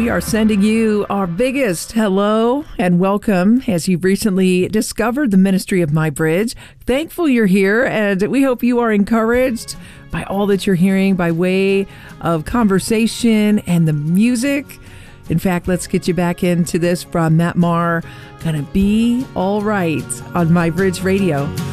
We are sending you our biggest hello and welcome as you've recently discovered the ministry of My Bridge. Thankful you're here, and we hope you are encouraged by all that you're hearing by way of conversation and the music. In fact, let's get you back into this from Matt Maher, Gonna Be All Right on My Bridge Radio.